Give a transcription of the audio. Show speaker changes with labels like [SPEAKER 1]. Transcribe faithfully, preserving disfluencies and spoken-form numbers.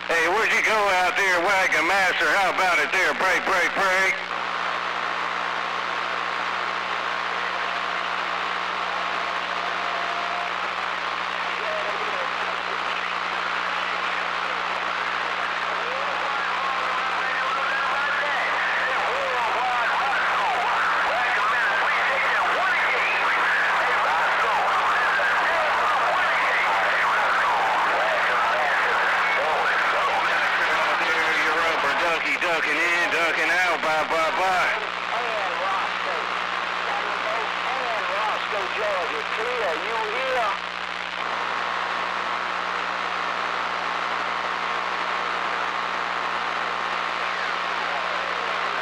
[SPEAKER 1] Hey, where'd you go out there, Wagon Master? How about it there? Break, break, break. Ducking in, ducking out, bye, bye, bye.
[SPEAKER 2] And Roscoe. And Roscoe, Georgia. Clear, you here?